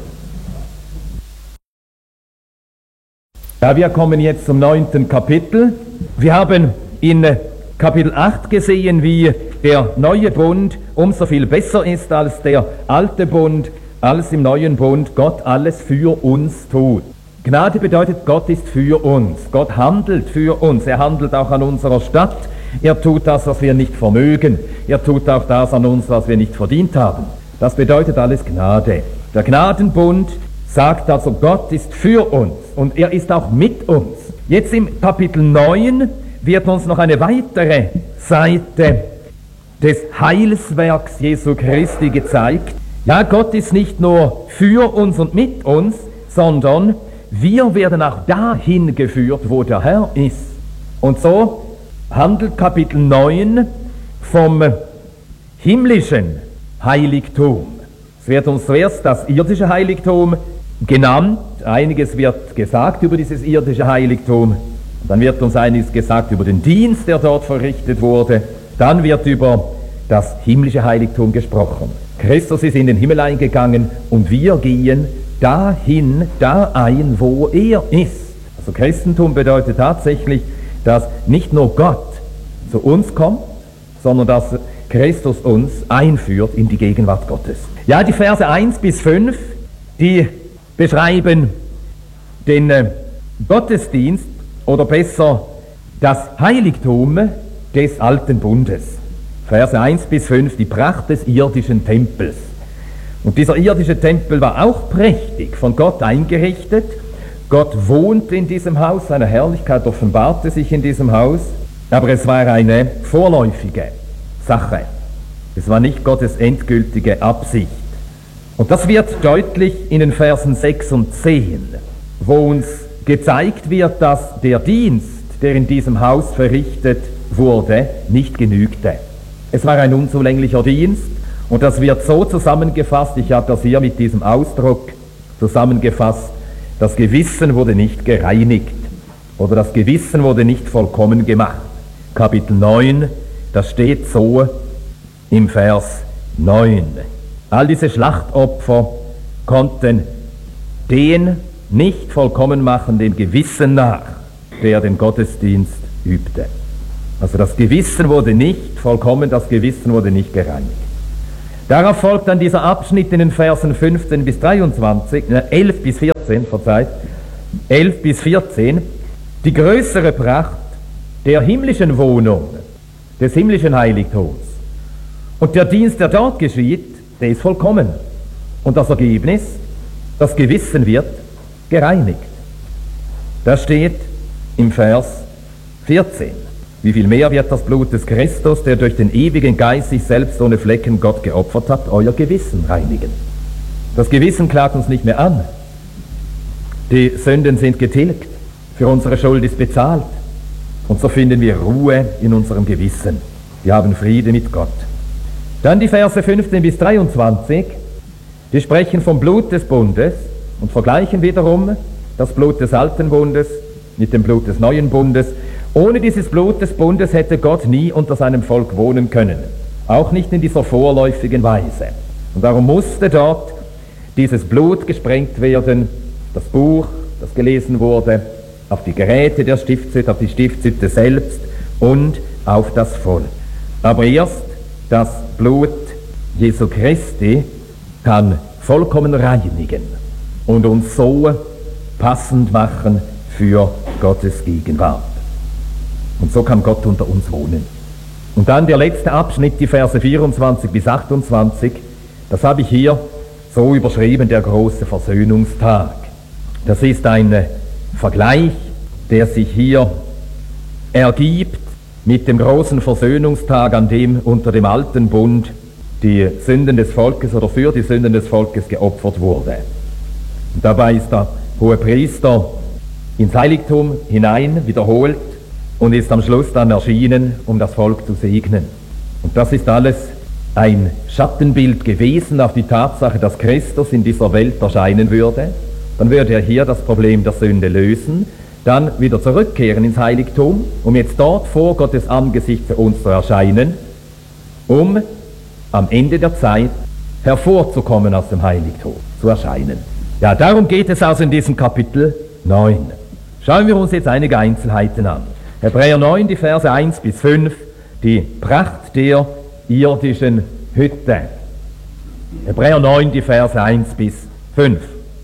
Ja, wir kommen jetzt zum 9. Kapitel. Wir haben in Kapitel 8 gesehen, wie der neue Bund umso viel besser ist als der alte Bund, als im neuen Bund Gott alles für uns tut. Gnade bedeutet, Gott ist für uns. Gott handelt für uns. Er handelt auch an unserer Stadt. Er tut das, was wir nicht vermögen. Er tut auch das an uns, was wir nicht verdient haben. Das bedeutet alles Gnade. Der Gnadenbund sagt also, Gott ist für uns und er ist auch mit uns. Jetzt im Kapitel 9 wird uns noch eine weitere Seite des Heilswerks Jesu Christi gezeigt. Ja, Gott ist nicht nur für uns und mit uns, sondern wir werden auch dahin geführt, wo der Herr ist. Und so handelt Kapitel 9 vom himmlischen Heiligtum. Es wird uns zuerst das irdische Heiligtum genannt. Einiges wird gesagt über dieses irdische Heiligtum. Dann wird uns einiges gesagt über den Dienst, der dort verrichtet wurde. Dann wird über das himmlische Heiligtum gesprochen. Christus ist in den Himmel eingegangen und wir gehen dahin, da ein, wo er ist. Also Christentum bedeutet tatsächlich, dass nicht nur Gott zu uns kommt, sondern dass Christus uns einführt in die Gegenwart Gottes. Ja, die Verse 1 bis 5, die beschreiben den Gottesdienst oder besser das Heiligtum des alten Bundes. Verse 1 bis 5, die Pracht des irdischen Tempels. Und dieser irdische Tempel war auch prächtig von Gott eingerichtet. Gott wohnte in diesem Haus, seine Herrlichkeit offenbarte sich in diesem Haus, aber es war eine vorläufige Sache. Es war nicht Gottes endgültige Absicht. Und das wird deutlich in den Versen 6 und 10, wo uns gezeigt wird, dass der Dienst, der in diesem Haus verrichtet wurde, nicht genügte. Es war ein unzulänglicher Dienst und das wird so zusammengefasst, ich habe das hier mit diesem Ausdruck zusammengefasst, das Gewissen wurde nicht gereinigt oder das Gewissen wurde nicht vollkommen gemacht. Kapitel 9, das steht so im Vers 9. All diese Schlachtopfer konnten den nicht vollkommen machen, dem Gewissen nach, der den Gottesdienst übte. Also das Gewissen wurde nicht vollkommen, das Gewissen wurde nicht gereinigt. Darauf folgt dann dieser Abschnitt in den Versen 15 bis 23, 11 bis 14, 11 bis 14, die größere Pracht der himmlischen Wohnung, des himmlischen Heiligtums. Und der Dienst, der dort geschieht, der ist vollkommen. Und das Ergebnis, das Gewissen wird gereinigt. Das steht im Vers 14. Wie viel mehr wird das Blut des Christus, der durch den ewigen Geist sich selbst ohne Flecken Gott geopfert hat, euer Gewissen reinigen. Das Gewissen klagt uns nicht mehr an. Die Sünden sind getilgt, für unsere Schuld ist bezahlt. Und so finden wir Ruhe in unserem Gewissen. Wir haben Friede mit Gott. Dann die Verse 15 bis 23, die sprechen vom Blut des Bundes und vergleichen wiederum das Blut des alten Bundes mit dem Blut des neuen Bundes. Ohne dieses Blut des Bundes hätte Gott nie unter seinem Volk wohnen können, auch nicht in dieser vorläufigen Weise. Und darum musste dort dieses Blut gesprengt werden, das Buch, das gelesen wurde, auf die Geräte der Stiftshütte, auf die Stiftshütte selbst und auf das Volk. Aber erst das Blut Jesu Christi kann vollkommen reinigen und uns so passend machen für Gottes Gegenwart. Und so kann Gott unter uns wohnen. Und dann der letzte Abschnitt, die Verse 24 bis 28, das habe ich hier so überschrieben, der große Versöhnungstag. Das ist ein Vergleich, der sich hier ergibt mit dem großen Versöhnungstag, an dem unter dem alten Bund die Sünden des Volkes oder für die Sünden des Volkes geopfert wurde. Und dabei ist der Hohepriester ins Heiligtum hinein wiederholt und ist am Schluss dann erschienen, um das Volk zu segnen. Und das ist alles ein Schattenbild gewesen auf die Tatsache, dass Christus in dieser Welt erscheinen würde. Dann würde er hier das Problem der Sünde lösen, dann wieder zurückkehren ins Heiligtum, um jetzt dort vor Gottes Angesicht für uns zu erscheinen, um am Ende der Zeit hervorzukommen aus dem Heiligtum, zu erscheinen. Ja, darum geht es also in diesem Kapitel 9. Schauen wir uns jetzt einige Einzelheiten an. Hebräer 9, die Verse 1 bis 5, die Pracht der irdischen Hütte. Hebräer 9, die Verse 1 bis 5.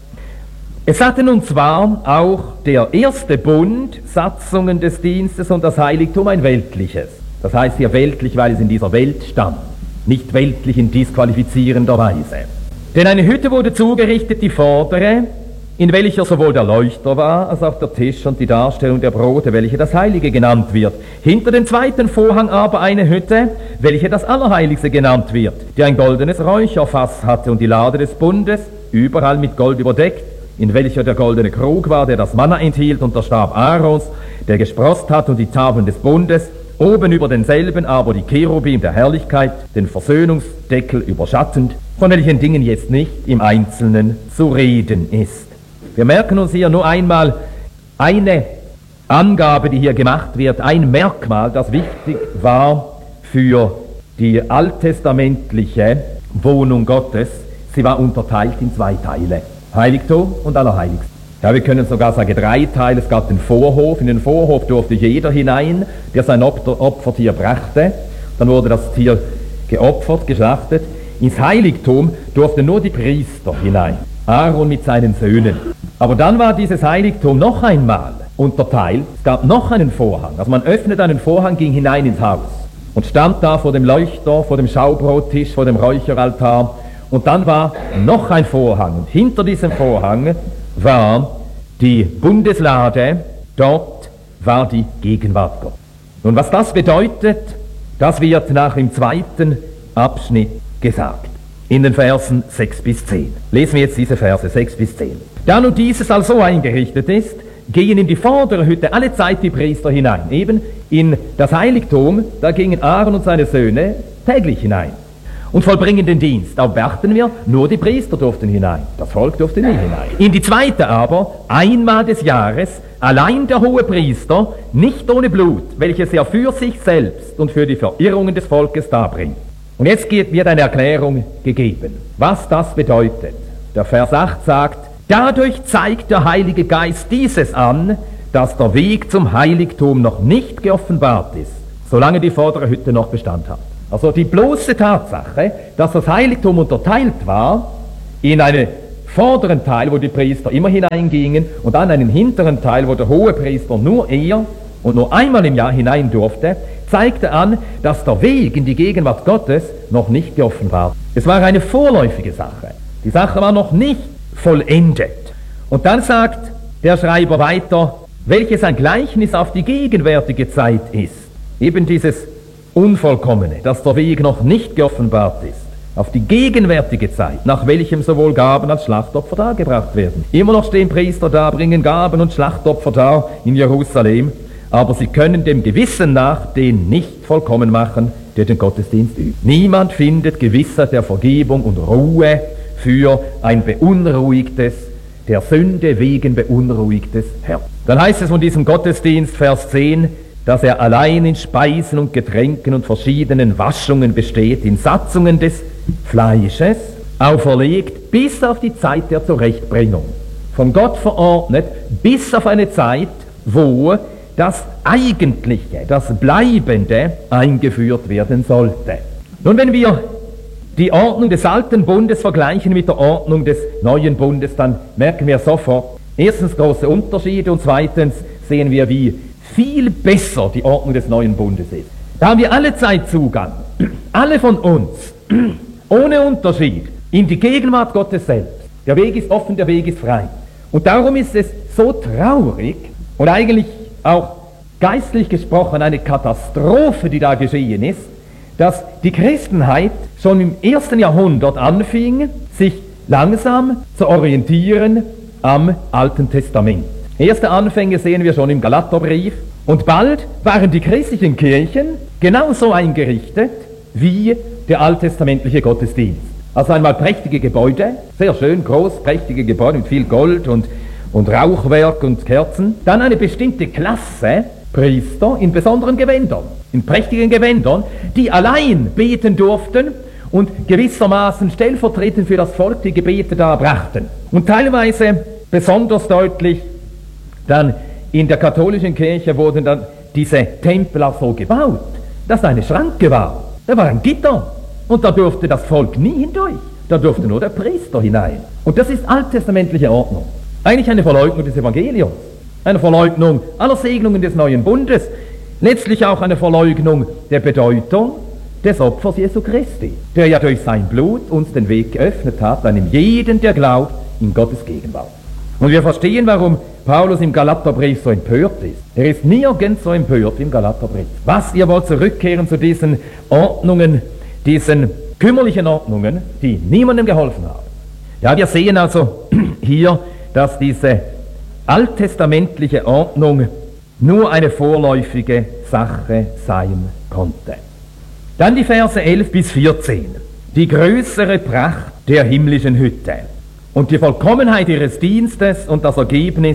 Es hatte nun zwar auch der erste Bund Satzungen des Dienstes und das Heiligtum ein weltliches. Das heißt hier weltlich, weil es in dieser Welt stand, nicht weltlich in disqualifizierender Weise. Denn eine Hütte wurde zugerichtet, die vordere, in welcher sowohl der Leuchter war, als auch der Tisch und die Darstellung der Brote, welche das Heilige genannt wird. Hinter dem zweiten Vorhang aber eine Hütte, welche das Allerheiligste genannt wird, die ein goldenes Räucherfass hatte und die Lade des Bundes, überall mit Gold überdeckt, in welcher der goldene Krug war, der das Manna enthielt, und der Stab Aarons, der gesproßt hat, und die Tafeln des Bundes, oben über denselben aber die Cherubim der Herrlichkeit, den Versöhnungsdeckel überschattend, von welchen Dingen jetzt nicht im Einzelnen zu reden ist. Wir merken uns hier nur einmal eine Angabe, die hier gemacht wird, ein Merkmal, das wichtig war für die alttestamentliche Wohnung Gottes. Sie war unterteilt in zwei Teile, Heiligtum und Allerheiligste. Ja, wir können sogar sagen 3 Teile. Es gab den Vorhof. In den Vorhof durfte jeder hinein, der sein Opfertier brachte. Dann wurde das Tier geopfert, geschlachtet. Ins Heiligtum durften nur die Priester hinein, Aaron mit seinen Söhnen. Aber dann war dieses Heiligtum noch einmal unterteilt. Es gab noch einen Vorhang. Also man öffnete einen Vorhang, ging hinein ins Haus und stand da vor dem Leuchter, vor dem Schaubrottisch, vor dem Räucheraltar. Und dann war noch ein Vorhang. Und hinter diesem Vorhang war die Bundeslade. Dort war die Gegenwart Gottes. Nun, was das bedeutet, das wird nach dem zweiten Abschnitt gesagt. In den Versen 6 bis 10. Lesen wir jetzt diese Verse 6 bis 10. Da nun dieses also eingerichtet ist, gehen in die vordere Hütte alle Zeit die Priester hinein. Eben in das Heiligtum, da gingen Aaron und seine Söhne täglich hinein und vollbringen den Dienst. Aber beachten wir, nur die Priester durften hinein, das Volk durfte nie hinein. In die zweite aber, einmal des Jahres, allein der Hohepriester, nicht ohne Blut, welches er für sich selbst und für die Verirrungen des Volkes darbringt. Und jetzt wird eine Erklärung gegeben, was das bedeutet. Der Vers 8 sagt, dadurch zeigt der Heilige Geist dieses an, dass der Weg zum Heiligtum noch nicht geoffenbart ist, solange die vordere Hütte noch Bestand hat. Also die bloße Tatsache, dass das Heiligtum unterteilt war in einen vorderen Teil, wo die Priester immer hineingingen, und dann einen hinteren Teil, wo der Hohepriester nur er und nur einmal im Jahr hinein durfte, zeigte an, dass der Weg in die Gegenwart Gottes noch nicht geoffenbart war. Es war eine vorläufige Sache. Die Sache war noch nicht vollendet. Und dann sagt der Schreiber weiter, welches ein Gleichnis auf die gegenwärtige Zeit ist. Eben dieses Unvollkommene, dass der Weg noch nicht geoffenbart ist. Auf die gegenwärtige Zeit, nach welchem sowohl Gaben als Schlachtopfer dargebracht werden. Immer noch stehen Priester da, bringen Gaben und Schlachtopfer dar in Jerusalem, aber sie können dem Gewissen nach den nicht vollkommen machen, der den Gottesdienst übt. Niemand findet Gewissheit der Vergebung und Ruhe für ein beunruhigtes, der Sünde wegen beunruhigtes Herz. Dann heißt es von diesem Gottesdienst, Vers 10, dass er allein in Speisen und Getränken und verschiedenen Waschungen besteht, in Satzungen des Fleisches, auferlegt bis auf die Zeit der Zurechtbringung. Von Gott verordnet bis auf eine Zeit, wo das Eigentliche, das Bleibende eingeführt werden sollte. Nun, wenn wir die Ordnung des alten Bundes vergleichen mit der Ordnung des neuen Bundes, dann merken wir sofort, erstens große Unterschiede und zweitens sehen wir, wie viel besser die Ordnung des neuen Bundes ist. Da haben wir alle Zeit Zugang, alle von uns, ohne Unterschied, in die Gegenwart Gottes selbst. Der Weg ist offen, der Weg ist frei. Und darum ist es so traurig und eigentlich auch geistlich gesprochen eine Katastrophe, die da geschehen ist, dass die Christenheit schon im 1. Jahrhundert anfing, sich langsam zu orientieren am Alten Testament. Erste Anfänge sehen wir schon im Galaterbrief. Und bald waren die christlichen Kirchen genauso eingerichtet wie der alttestamentliche Gottesdienst. Also einmal prächtige Gebäude, sehr schön groß, prächtige Gebäude mit viel Gold und Rauchwerk und Kerzen. Dann eine bestimmte Klasse Priester in besonderen Gewändern, in prächtigen Gewändern, die allein beten durften und gewissermaßen stellvertretend für das Volk die Gebete darbrachten. Und teilweise besonders deutlich dann in der katholischen Kirche wurden dann diese Tempel auch so gebaut, dass eine Schranke war. Da war ein Gitter und da durfte das Volk nie hindurch. Da durfte nur der Priester hinein. Und das ist alttestamentliche Ordnung. Eigentlich eine Verleugnung des Evangeliums. Eine Verleugnung aller Segnungen des neuen Bundes. Letztlich auch eine Verleugnung der Bedeutung des Opfers Jesu Christi, der ja durch sein Blut uns den Weg geöffnet hat, einem jeden, der glaubt, in Gottes Gegenwart. Und wir verstehen, warum Paulus im Galaterbrief so empört ist. Er ist nirgends so empört im Galaterbrief. Was, ihr wollt zurückkehren zu diesen Ordnungen, diesen kümmerlichen Ordnungen, die niemandem geholfen haben. Ja, wir sehen also hier, dass diese alttestamentliche Ordnung nur eine vorläufige Sache sein konnte. Dann die Verse 11 bis 14. Die größere Pracht der himmlischen Hütte und die Vollkommenheit ihres Dienstes und das Ergebnis,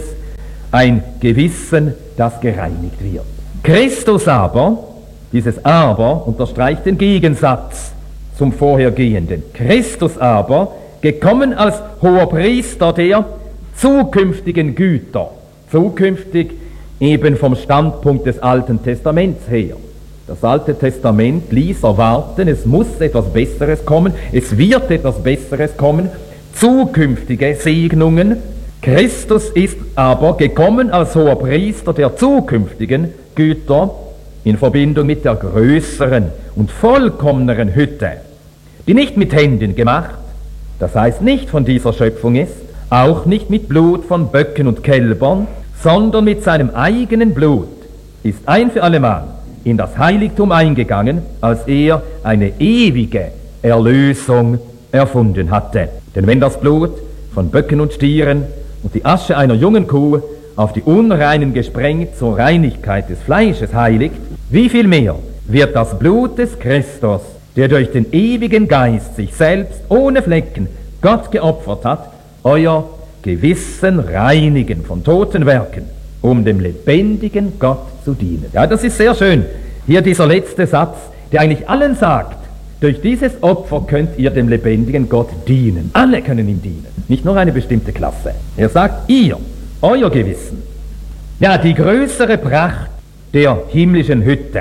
ein Gewissen, das gereinigt wird. Christus aber, dieses Aber unterstreicht den Gegensatz zum vorhergehenden. Christus aber, gekommen als hoher Priester der zukünftigen Güter, zukünftig eben vom Standpunkt des Alten Testaments her. Das Alte Testament ließ erwarten, es muss etwas Besseres kommen, es wird etwas Besseres kommen, zukünftige Segnungen. Christus ist aber gekommen als hoher Priester der zukünftigen Güter in Verbindung mit der größeren und vollkommeneren Hütte, die nicht mit Händen gemacht, das heißt nicht von dieser Schöpfung ist, auch nicht mit Blut von Böcken und Kälbern, sondern mit seinem eigenen Blut ist ein für allemal in das Heiligtum eingegangen, als er eine ewige Erlösung erfunden hatte. Denn wenn das Blut von Böcken und Stieren und die Asche einer jungen Kuh auf die Unreinen gesprengt zur Reinigkeit des Fleisches heiligt, wie viel mehr wird das Blut des Christus, der durch den ewigen Geist sich selbst ohne Flecken Gott geopfert hat, euer Gewissen reinigen von toten Werken, um dem lebendigen Gott zu dienen. Ja, das ist sehr schön. Hier dieser letzte Satz, der eigentlich allen sagt, durch dieses Opfer könnt ihr dem lebendigen Gott dienen. Alle können ihm dienen, nicht nur eine bestimmte Klasse. Er sagt, ihr, euer Gewissen. Ja, die größere Pracht der himmlischen Hütte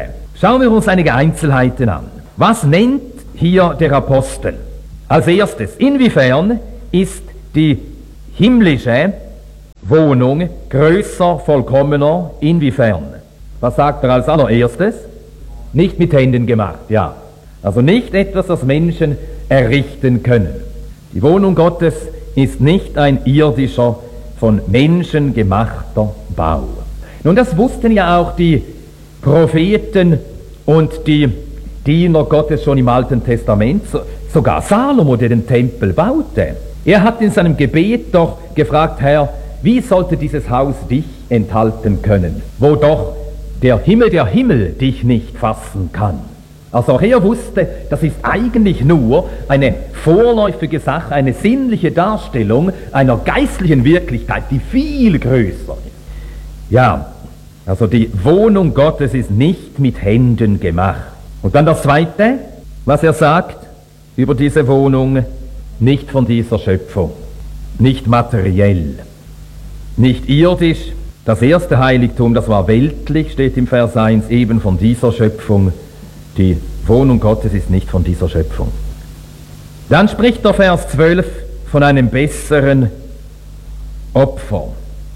Schauen wir uns einige Einzelheiten an. Was nennt hier der Apostel? Als erstes, inwiefern ist die himmlische Wohnung größer, vollkommener? Inwiefern? Was sagt er als allererstes? Nicht mit Händen gemacht, ja. Also nicht etwas, das Menschen errichten können. Die Wohnung Gottes ist nicht ein irdischer, von Menschen gemachter Bau. Nun, das wussten ja auch die Propheten und die Diener Gottes schon im Alten Testament, sogar Salomo, der den Tempel baute. Er hat in seinem Gebet doch gefragt, Herr, wie sollte dieses Haus dich enthalten können, wo doch der Himmel dich nicht fassen kann. Also auch er wusste, das ist eigentlich nur eine vorläufige Sache, eine sinnliche Darstellung einer geistlichen Wirklichkeit, die viel größer ist. Ja, also die Wohnung Gottes ist nicht mit Händen gemacht. Und dann das Zweite, was er sagt über diese Wohnung, nicht von dieser Schöpfung, nicht materiell, nicht irdisch. Das erste Heiligtum, das war weltlich, steht im Vers 1, eben von dieser Schöpfung. Die Wohnung Gottes ist nicht von dieser Schöpfung. Dann spricht der Vers 12 von einem besseren Opfer.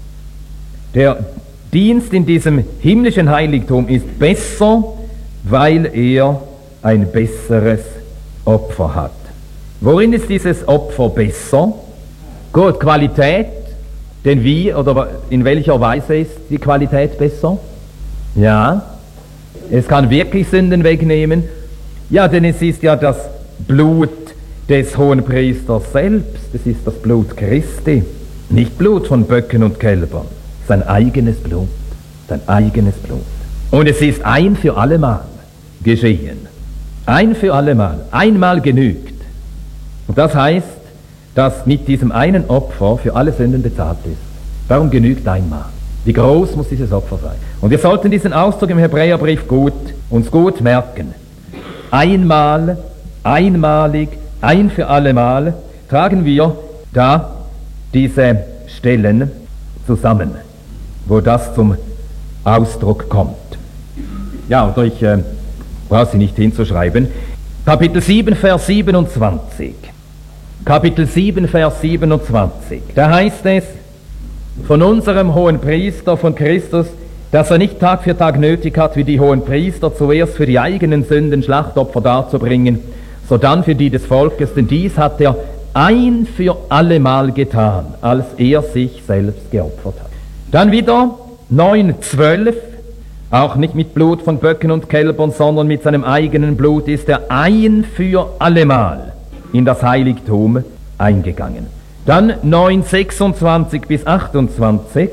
Der Dienst in diesem himmlischen Heiligtum ist besser, weil er ein besseres Opfer hat. Worin ist dieses Opfer besser? Gut, Qualität, denn wie oder in welcher Weise ist die Qualität besser? Ja, es kann wirklich Sünden wegnehmen. Ja, denn es ist ja das Blut des Hohenpriesters selbst, es ist das Blut Christi, nicht Blut von Böcken und Kälbern, sein eigenes Blut, sein eigenes Blut. Und es ist ein für allemal geschehen, ein für allemal, einmal genügt. Und das heißt, dass mit diesem einen Opfer für alle Sünden bezahlt ist. Darum genügt einmal. Wie groß muss dieses Opfer sein? Und wir sollten diesen Ausdruck im Hebräerbrief uns gut merken. Einmal, einmalig, ein für allemal, tragen wir da diese Stellen zusammen, wo das zum Ausdruck kommt. Ja, oder ich brauche sie nicht hinzuschreiben. Kapitel 7, Vers 27. Kapitel 7, Vers 27. Da heißt es, von unserem Hohenpriester, von Christus, dass er nicht Tag für Tag nötig hat, wie die Hohenpriester, zuerst für die eigenen Sünden Schlachtopfer darzubringen, sodann für die des Volkes, denn dies hat er ein für allemal getan, als er sich selbst geopfert hat. Dann wieder 9,12, auch nicht mit Blut von Böcken und Kälbern, sondern mit seinem eigenen Blut ist er ein für allemal in das Heiligtum eingegangen. Dann 9,26 bis 28.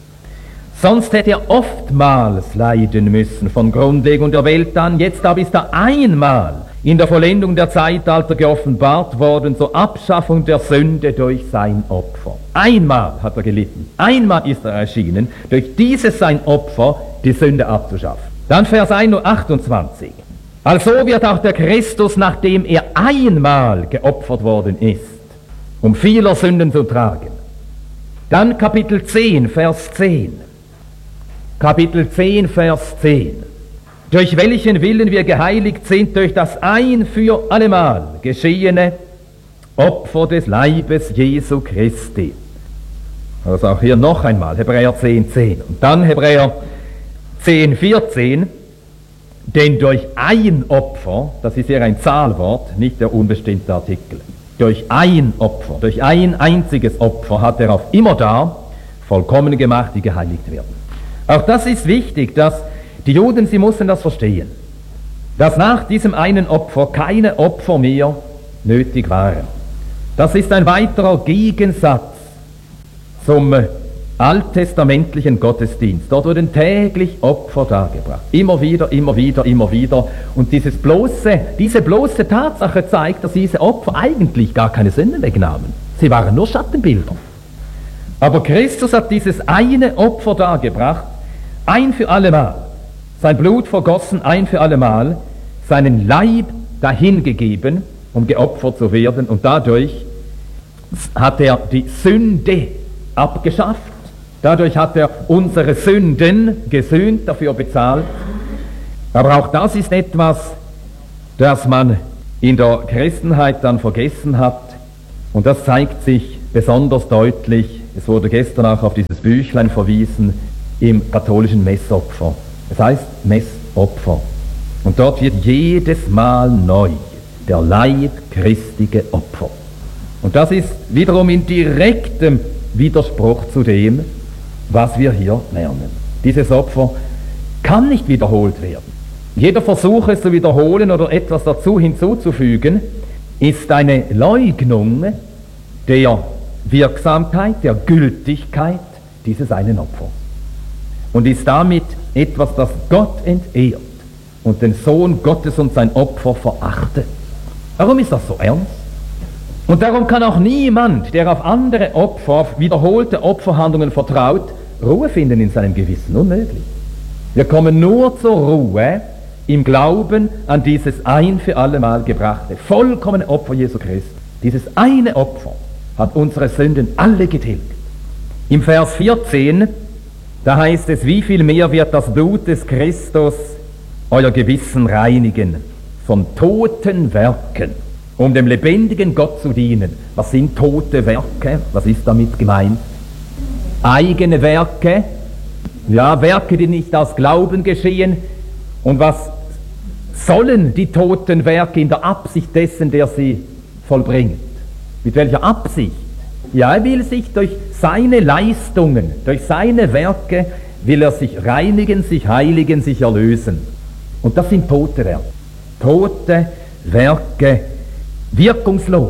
Sonst hätte er oftmals leiden müssen von Grundlegung der Welt an. Jetzt aber ist er einmal in der Vollendung der Zeitalter geoffenbart worden zur Abschaffung der Sünde durch sein Opfer. Einmal hat er gelitten. Einmal ist er erschienen, durch dieses sein Opfer die Sünde abzuschaffen. Dann Vers 28. Also wird auch der Christus, nachdem er einmal geopfert worden ist, um vieler Sünden zu tragen. Dann Kapitel 10, Vers 10. Kapitel 10, Vers 10. Durch welchen Willen wir geheiligt sind, durch das ein für allemal geschehene Opfer des Leibes Jesu Christi. Also auch hier noch einmal Hebräer 10, 10. Und dann Hebräer 10, 14. Denn durch ein Opfer, das ist ja ein Zahlwort, nicht der unbestimmte Artikel, durch ein Opfer, durch ein einziges Opfer hat er auf immerdar vollkommen gemacht, die geheiligt werden. Auch das ist wichtig, dass die Juden, sie mussten das verstehen, dass nach diesem einen Opfer keine Opfer mehr nötig waren. Das ist ein weiterer Gegensatz zum alttestamentlichen Gottesdienst. Dort wurden täglich Opfer dargebracht. Immer wieder, immer wieder, immer wieder. Und diese bloße Tatsache zeigt, dass diese Opfer eigentlich gar keine Sünden wegnahmen. Sie waren nur Schattenbilder. Aber Christus hat dieses eine Opfer dargebracht, ein für allemal. Sein Blut vergossen, ein für allemal. Seinen Leib dahingegeben, um geopfert zu werden. Und dadurch hat er die Sünde abgeschafft. Dadurch hat er unsere Sünden gesühnt, dafür bezahlt. Aber auch das ist etwas, das man in der Christenheit dann vergessen hat. Und das zeigt sich besonders deutlich, es wurde gestern auch auf dieses Büchlein verwiesen, im katholischen Messopfer. Es heißt Messopfer. Und dort wird jedes Mal neu der Leib Christi geopfert. Und das ist wiederum in direktem Widerspruch zu dem, was wir hier lernen. Dieses Opfer kann nicht wiederholt werden. Jeder Versuch, es zu wiederholen oder etwas dazu hinzuzufügen, ist eine Leugnung der Wirksamkeit, der Gültigkeit dieses einen Opfers. Und ist damit etwas, das Gott entehrt und den Sohn Gottes und sein Opfer verachtet. Warum ist das so ernst? Und darum kann auch niemand, der auf andere Opfer, auf wiederholte Opferhandlungen vertraut, Ruhe finden in seinem Gewissen. Unmöglich. Wir kommen nur zur Ruhe im Glauben an dieses ein für alle Mal gebrachte, vollkommene Opfer Jesu Christi. Dieses eine Opfer hat unsere Sünden alle getilgt. Im Vers 14, da heißt es, wie viel mehr wird das Blut des Christus euer Gewissen reinigen von toten Werken, um dem lebendigen Gott zu dienen. Was sind tote Werke? Was ist damit gemeint? Eigene Werke, ja, Werke, die nicht aus Glauben geschehen. Und was sollen die toten Werke in der Absicht dessen, der sie vollbringt? Mit welcher Absicht? Ja, er will sich durch seine Leistungen, durch seine Werke, will er sich reinigen, sich heiligen, sich erlösen. Und das sind tote Werke. Tote Werke, wirkungslos,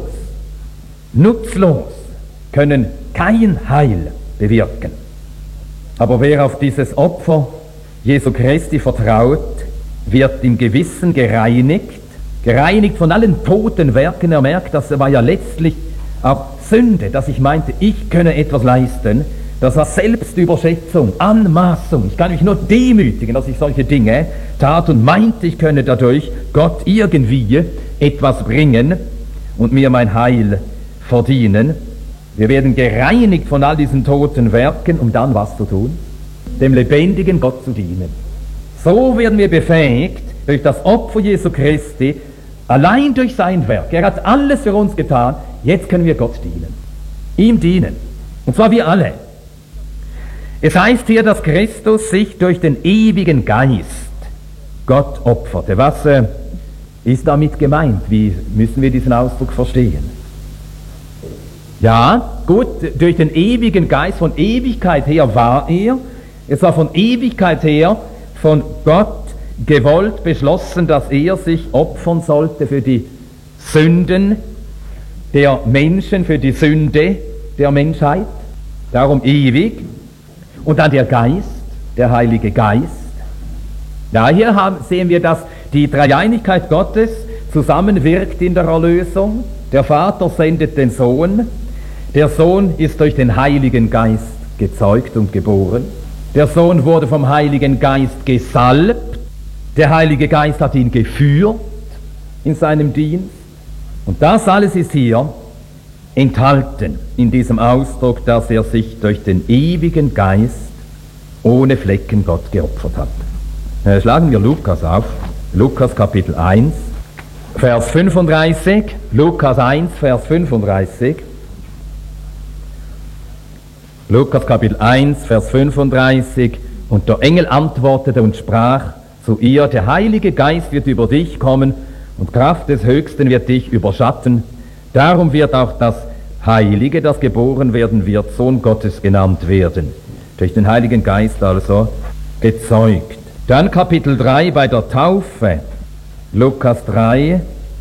nutzlos, können kein Heil bewirken. Aber wer auf dieses Opfer Jesu Christi vertraut, wird im Gewissen gereinigt von allen toten Werken. Er merkt, das war ja letztlich auch Sünde, dass ich meinte, ich könne etwas leisten. Das war Selbstüberschätzung, Anmaßung. Ich kann mich nur demütigen, dass ich solche Dinge tat und meinte, ich könne dadurch Gott irgendwie etwas bringen und mir mein Heil verdienen. Wir werden gereinigt von all diesen toten Werken, um dann was zu tun? Dem lebendigen Gott zu dienen. So werden wir befähigt, durch das Opfer Jesu Christi, allein durch sein Werk. Er hat alles für uns getan, jetzt können wir Gott dienen. Ihm dienen. Und zwar wir alle. Es heißt hier, dass Christus sich durch den ewigen Geist Gott opferte. Was ist damit gemeint? Wie müssen wir diesen Ausdruck verstehen? Ja, gut, durch den ewigen Geist, von Ewigkeit her war er. Es war von Ewigkeit her von Gott gewollt, beschlossen, dass er sich opfern sollte für die Sünden der Menschen, für die Sünde der Menschheit. Darum ewig. Und dann der Geist, der Heilige Geist. Ja, hier sehen wir, dass die Dreieinigkeit Gottes zusammenwirkt in der Erlösung. Der Vater sendet den Sohn. Der Sohn ist durch den Heiligen Geist gezeugt und geboren. Der Sohn wurde vom Heiligen Geist gesalbt. Der Heilige Geist hat ihn geführt in seinem Dienst. Und das alles ist hier enthalten in diesem Ausdruck, dass er sich durch den ewigen Geist ohne Flecken Gott geopfert hat. Schlagen wir Lukas auf. Lukas Kapitel 1, Vers 35. Lukas 1, Vers 35. Lukas Kapitel 1, Vers 35. Und der Engel antwortete und sprach zu ihr, der Heilige Geist wird über dich kommen und Kraft des Höchsten wird dich überschatten. Darum wird auch das Heilige, das geboren werden wird, Sohn Gottes genannt werden. Durch den Heiligen Geist also gezeugt. Dann Kapitel 3 bei der Taufe. Lukas 3,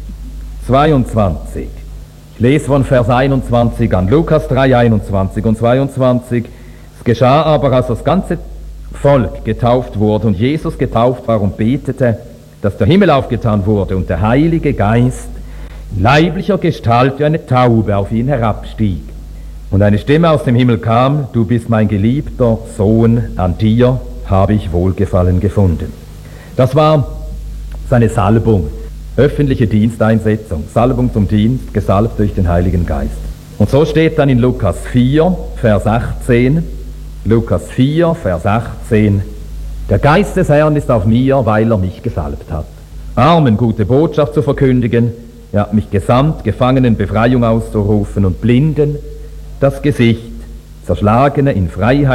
22. Ich lese von Vers 21 an. Lukas 3, 21 und 22. Es geschah aber, als das ganze Volk getauft wurde und Jesus getauft war und betete, dass der Himmel aufgetan wurde und der Heilige Geist in leiblicher Gestalt wie eine Taube auf ihn herabstieg. Und eine Stimme aus dem Himmel kam, du bist mein geliebter Sohn, an dir habe ich Wohlgefallen gefunden. Das war seine Salbung, öffentliche Diensteinsetzung, Salbung zum Dienst, gesalbt durch den Heiligen Geist. Und so steht dann in Lukas 4, Vers 18, Lukas 4, Vers 18, Der Geist des Herrn ist auf mir, weil er mich gesalbt hat, Armen gute Botschaft zu verkündigen. Er hat mich gesandt, Gefangenen Befreiung auszurufen und Blinden das Gesicht, Zerschlagene in Freiheit